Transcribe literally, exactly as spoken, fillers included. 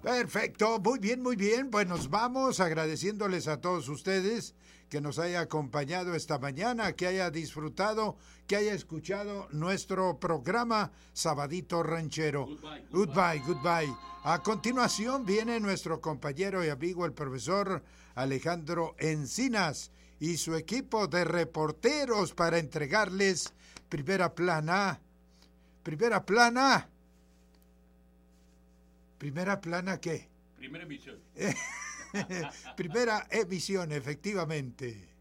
Perfecto, muy bien, muy bien. Pues nos vamos agradeciéndoles a todos ustedes que nos haya acompañado esta mañana, que haya disfrutado, que haya escuchado nuestro programa Sabadito Ranchero. Goodbye, Goodbye, goodbye. A continuación viene nuestro compañero y amigo el profesor Alejandro Encinas y su equipo de reporteros para entregarles Primera Plana. Primera Plana. ¿Primera plana qué? Primera emisión. Primera emisión, efectivamente.